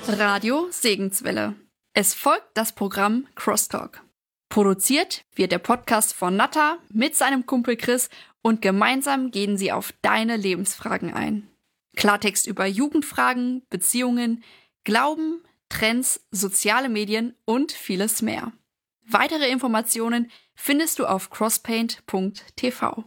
Radio Segenswelle. Es folgt das Programm Crosstalk. Produziert wird der Podcast von Natta mit seinem Kumpel Chris und gemeinsam gehen sie auf deine Lebensfragen ein. Klartext über Jugendfragen, Beziehungen, Glauben, Trends, soziale Medien und vieles mehr. Weitere Informationen findest du auf crosspaint.tv.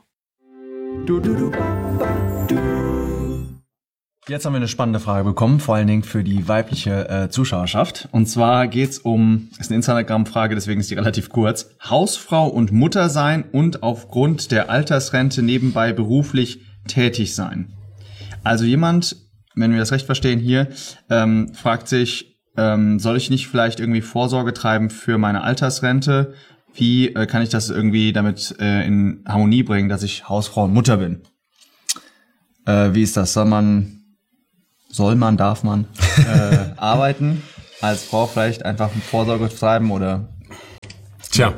Jetzt haben wir eine spannende Frage bekommen, vor allen Dingen für die weibliche Zuschauerschaft. Und zwar geht's ist eine Instagram-Frage, deswegen ist die relativ kurz. Hausfrau und Mutter sein und aufgrund der Altersrente nebenbei beruflich tätig sein. Also jemand, wenn wir das recht verstehen hier, fragt sich, soll ich nicht vielleicht irgendwie Vorsorge treiben für meine Altersrente? Wie kann ich das irgendwie damit in Harmonie bringen, dass ich Hausfrau und Mutter bin? Wie ist das? Darf man arbeiten? Als Frau vielleicht einfach Vorsorge treiben oder? Tja,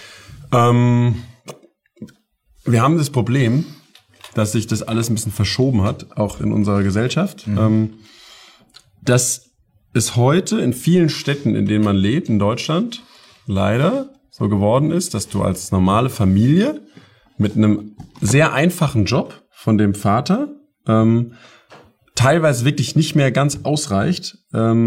wir haben das Problem, dass sich das alles ein bisschen verschoben hat, auch in unserer Gesellschaft. Dass es heute in vielen Städten, in denen man lebt, in Deutschland, leider so geworden ist, dass du als normale Familie mit einem sehr einfachen Job von dem Vater teilweise wirklich nicht mehr ganz ausreicht,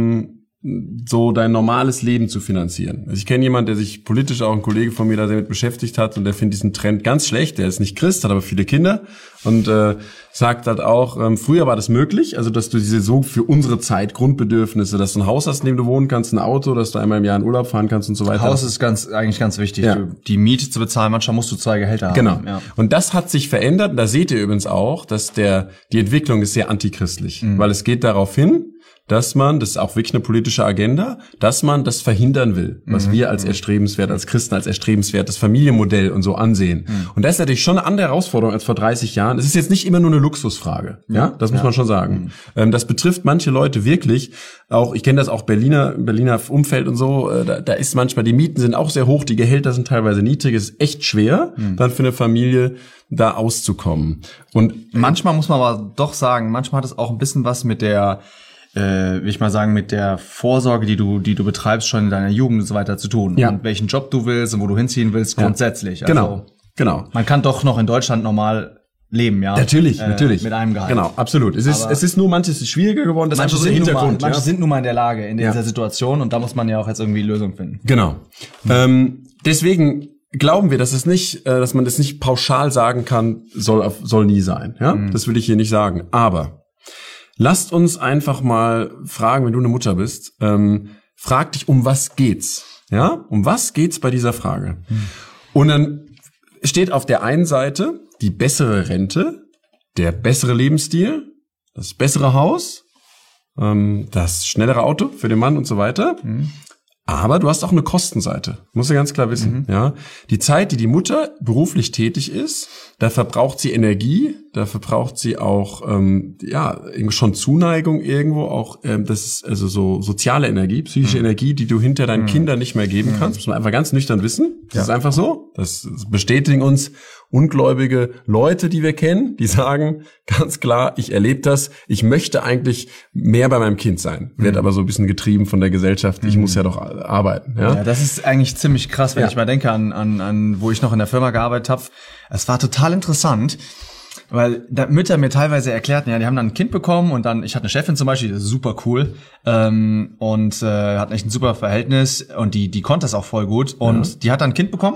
so dein normales Leben zu finanzieren. Also ich kenne jemanden, der sich politisch, auch ein Kollege von mir, da damit beschäftigt hat, und der findet diesen Trend ganz schlecht. Der ist nicht Christ, hat aber viele Kinder und sagt halt auch, früher war das möglich, also dass du diese so für unsere Zeit Grundbedürfnisse, dass du ein Haus hast, in dem du wohnen kannst, ein Auto, dass du einmal im Jahr in Urlaub fahren kannst und so weiter. Haus ist eigentlich ganz wichtig. Ja. Die Miete zu bezahlen, manchmal musst du 2 Gehälter haben. Genau. Ja. Und das hat sich verändert. Da seht ihr übrigens auch, dass die Entwicklung ist sehr antichristlich, weil es geht darauf hin, dass man, das ist auch wirklich eine politische Agenda, dass man das verhindern will, was wir als erstrebenswert, als Christen als erstrebenswertes Familienmodell und so ansehen. Und das ist natürlich schon eine andere Herausforderung als vor 30 Jahren. Es ist jetzt nicht immer nur eine Luxusfrage, ja, das muss man schon sagen. Das betrifft manche Leute wirklich, auch, ich kenne das auch Berliner Umfeld und so, da ist manchmal, die Mieten sind auch sehr hoch, die Gehälter sind teilweise niedrig, es ist echt schwer, dann für eine Familie da auszukommen. Und manchmal muss man aber doch sagen, manchmal hat es auch ein bisschen was mit der will ich mal sagen, mit der Vorsorge, die du betreibst schon in deiner Jugend und so weiter zu tun. Ja. Und welchen Job du willst und wo du hinziehen willst, grundsätzlich. Also, Genau. Man kann doch noch in Deutschland normal leben, ja. Natürlich. Mit einem Gehalt. Genau, absolut. Es ist nur, manches ist schwieriger geworden, das ist der Hintergrund. Manche sind nun mal in der Lage, in dieser Situation, und da muss man ja auch jetzt irgendwie Lösungen finden. Genau. Deswegen glauben wir, dass dass man das nicht pauschal sagen kann, soll nie sein, ja? Das will ich hier nicht sagen. Aber lasst uns einfach mal fragen, wenn du eine Mutter bist, frag dich, um was geht's? Ja? Um was geht's bei dieser Frage? Und dann steht auf der einen Seite die bessere Rente, der bessere Lebensstil, das bessere Haus, das schnellere Auto für den Mann und so weiter. Aber du hast auch eine Kostenseite. Musst du ganz klar wissen, ja. Die Zeit, die Mutter beruflich tätig ist, da verbraucht sie Energie, da verbraucht sie auch, schon Zuneigung irgendwo, auch, das ist also so soziale Energie, psychische Energie, die du hinter deinen Kindern nicht mehr geben kannst. Muss man einfach ganz nüchtern wissen. Das ist einfach so. Das bestätigen uns ungläubige Leute, die wir kennen, die sagen ganz klar, ich erlebe das, ich möchte eigentlich mehr bei meinem Kind sein, wird aber so ein bisschen getrieben von der Gesellschaft, ich muss ja doch arbeiten. Ja, das ist eigentlich ziemlich krass, wenn ich mal denke an wo ich noch in der Firma gearbeitet habe. Es war total interessant, weil Mütter mir teilweise erklärten, ja, die haben dann ein Kind bekommen und dann, ich hatte eine Chefin zum Beispiel, die ist super cool und hat echt ein super Verhältnis und die konnte das auch voll gut und die hat dann ein Kind bekommen.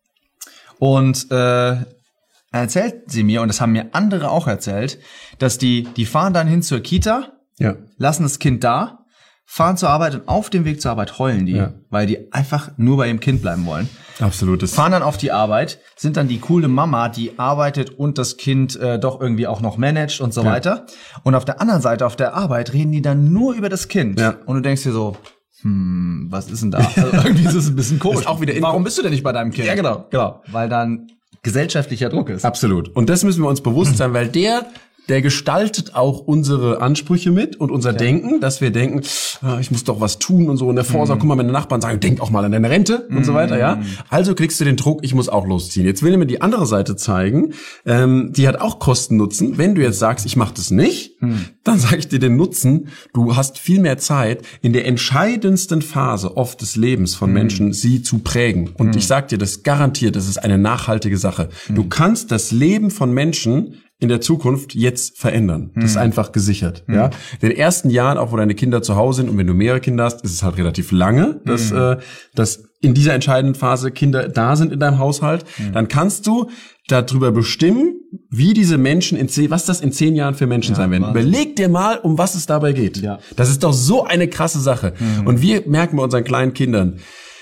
Und erzählt sie mir, und das haben mir andere auch erzählt, dass die fahren dann hin zur Kita, lassen das Kind da, fahren zur Arbeit und auf dem Weg zur Arbeit heulen die, weil die einfach nur bei ihrem Kind bleiben wollen. Absolut. Fahren dann auf die Arbeit, sind dann die coole Mama, die arbeitet und das Kind doch irgendwie auch noch managt und so weiter. Und auf der anderen Seite, auf der Arbeit, reden die dann nur über das Kind. Ja. Und du denkst dir so, was ist denn da? Also irgendwie ist es ein bisschen komisch. Auch wieder warum bist du denn nicht bei deinem Kind? Ja, genau. Weil dann gesellschaftlicher Druck ist. Absolut. Und das müssen wir uns bewusst sein, weil der der gestaltet auch unsere Ansprüche mit und unser Denken, dass wir denken, ich muss doch was tun und so. Und der Vorsorge, guck mal, meine Nachbarn sagen, denk auch mal an deine Rente und so weiter, ja. Also kriegst du den Druck, ich muss auch losziehen. Jetzt will ich mir die andere Seite zeigen, die hat auch Kosten-Nutzen. Wenn du jetzt sagst, ich mache das nicht, dann sage ich dir den Nutzen, du hast viel mehr Zeit, in der entscheidendsten Phase oft des Lebens von Menschen, sie zu prägen. Und ich sag dir, das garantiert, das ist eine nachhaltige Sache. Du kannst das Leben von Menschen in der Zukunft jetzt verändern. Das ist einfach gesichert. Ja, in den ersten Jahren, auch wo deine Kinder zu Hause sind und wenn du mehrere Kinder hast, ist es halt relativ lange, dass in dieser entscheidenden Phase Kinder da sind in deinem Haushalt. Dann kannst du darüber bestimmen, wie diese Menschen was das in 10 Jahren für Menschen sein werden. Überleg dir mal, um was es dabei geht. Ja. Das ist doch so eine krasse Sache. Und wir merken bei unseren kleinen Kindern,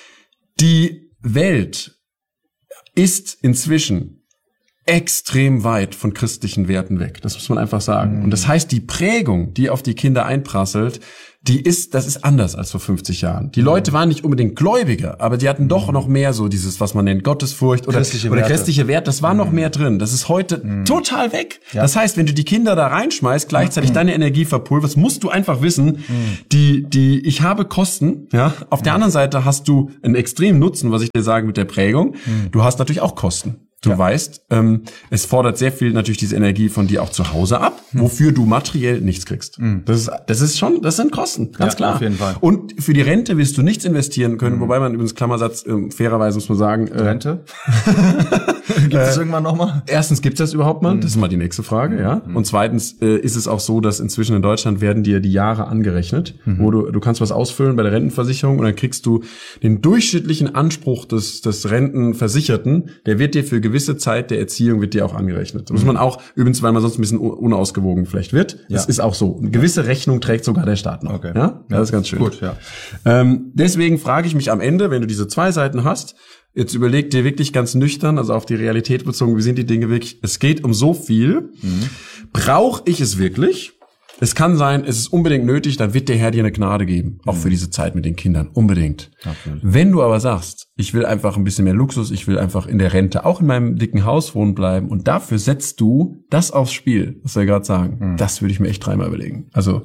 die Welt ist inzwischen extrem weit von christlichen Werten weg. Das muss man einfach sagen. Und das heißt, die Prägung, die auf die Kinder einprasselt, das ist anders als vor 50 Jahren. Die Leute waren nicht unbedingt Gläubiger, aber die hatten doch noch mehr so dieses, was man nennt, Gottesfurcht oder christliche Werte. Das war noch mehr drin. Das ist heute total weg. Ja. Das heißt, wenn du die Kinder da reinschmeißt, gleichzeitig deine Energie verpulverst, musst du einfach wissen, ich habe Kosten, ja. Auf der anderen Seite hast du einen extremen Nutzen, was ich dir sage mit der Prägung. Du hast natürlich auch Kosten. Du weißt, es fordert sehr viel natürlich diese Energie von dir auch zu Hause ab, wofür du materiell nichts kriegst. Das sind Kosten, ganz klar. Auf jeden Fall. Und für die Rente wirst du nichts investieren können, wobei man übrigens Klammersatz, fairerweise muss man sagen, Rente? Gibt es irgendwann nochmal? Erstens gibt's das überhaupt mal? Das ist mal die nächste Frage, ja. Und zweitens ist es auch so, dass inzwischen in Deutschland werden dir die Jahre angerechnet, wo du kannst was ausfüllen bei der Rentenversicherung und dann kriegst du den durchschnittlichen Anspruch des Rentenversicherten, der wird dir für gewisse Zeit der Erziehung wird dir auch angerechnet. Das muss man auch, übrigens, weil man sonst ein bisschen unausgewogen vielleicht wird. Das ist auch so. Eine gewisse Rechnung trägt sogar der Staat noch. Okay. Ja? Das ist ganz schön. Gut, ja. Deswegen frage ich mich am Ende, wenn du diese 2 Seiten hast, jetzt überleg dir wirklich ganz nüchtern, also auf die Realität bezogen, wie sind die Dinge wirklich? Es geht um so viel. Brauche ich es wirklich? Es kann sein, es ist unbedingt nötig, dann wird der Herr dir eine Gnade geben. Auch für diese Zeit mit den Kindern. Unbedingt. Okay. Wenn du aber sagst, ich will einfach ein bisschen mehr Luxus, ich will einfach in der Rente auch in meinem dicken Haus wohnen bleiben und dafür setzt du das aufs Spiel, was wir gerade sagen, das würde ich mir echt 3-mal überlegen. Also,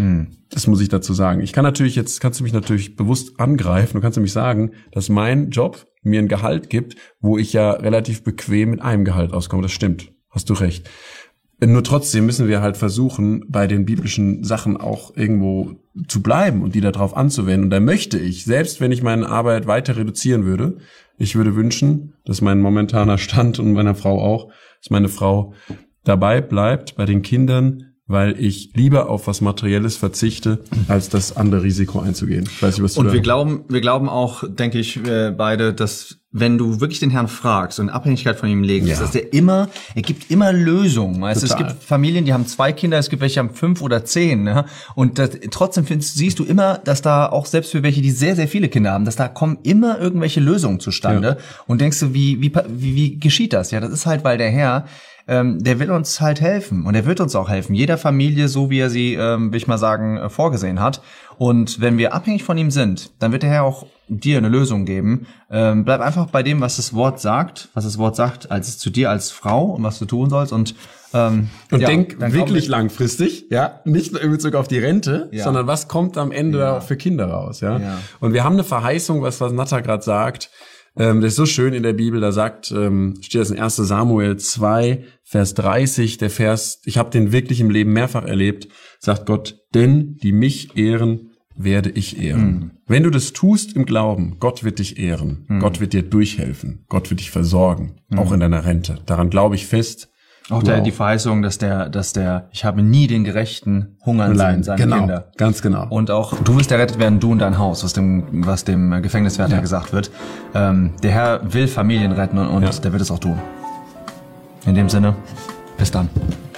das muss ich dazu sagen. Kannst du mich natürlich bewusst angreifen. Du kannst nämlich sagen, dass mein Job mir ein Gehalt gibt, wo ich ja relativ bequem mit einem Gehalt auskomme. Das stimmt. Hast du recht. Nur trotzdem müssen wir halt versuchen, bei den biblischen Sachen auch irgendwo zu bleiben und die darauf anzuwenden. Und da möchte ich, selbst wenn ich meine Arbeit weiter reduzieren würde, ich würde wünschen, dass mein momentaner Stand und meiner Frau auch, dass meine Frau dabei bleibt bei den Kindern, weil ich lieber auf was Materielles verzichte, als das andere Risiko einzugehen. Ich weiß nicht, was du und wir glauben auch, denke ich, beide, dass wenn du wirklich den Herrn fragst und in Abhängigkeit von ihm legst, dass er gibt immer Lösungen. Weißt, es gibt Familien, die haben 2 Kinder, es gibt welche, die haben 5 oder 10. Ne? Und trotzdem siehst du immer, dass da auch selbst für welche, die sehr, sehr viele Kinder haben, dass da kommen immer irgendwelche Lösungen zustande. Ja. Und denkst du, wie geschieht das? Ja, das ist halt, weil der Herr der will uns halt helfen und er wird uns auch helfen. Jeder Familie, so wie er sie, will ich mal sagen, vorgesehen hat. Und wenn wir abhängig von ihm sind, dann wird der Herr auch dir eine Lösung geben. Bleib einfach bei dem, was das Wort sagt, als zu dir als Frau und was du tun sollst und denk wirklich langfristig, nicht nur in Bezug auf die Rente, sondern was kommt am Ende für Kinder raus, ja? Und wir haben eine Verheißung, was Natta gerade sagt. Das ist so schön in der Bibel, da steht das in 1. Samuel 2, Vers 30, der Vers, ich habe den wirklich im Leben mehrfach erlebt, sagt Gott, denn die mich ehren, werde ich ehren. Wenn du das tust im Glauben, Gott wird dich ehren, Gott wird dir durchhelfen, Gott wird dich versorgen, auch in deiner Rente. Daran glaube ich fest. Auch die Verheißung, dass ich habe nie den Gerechten hungern sehen, seine Kinder. Ganz genau. Und auch, du wirst errettet werden, du und dein Haus, was dem Gefängniswärter gesagt wird. Der Herr will Familien retten und der wird es auch tun. In dem Sinne, bis dann.